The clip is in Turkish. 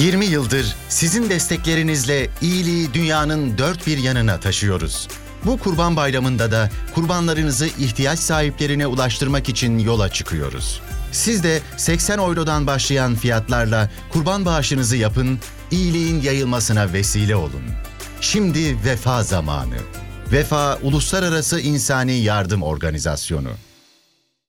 20 yıldır sizin desteklerinizle iyiliği dünyanın dört bir yanına taşıyoruz. Bu Kurban Bayramı'nda da kurbanlarınızı ihtiyaç sahiplerine ulaştırmak için yola çıkıyoruz. Siz de 80 eurodan başlayan fiyatlarla kurban bağışınızı yapın, iyiliğin yayılmasına vesile olun. Şimdi vefa zamanı. Vefa Uluslararası İnsani Yardım Organizasyonu.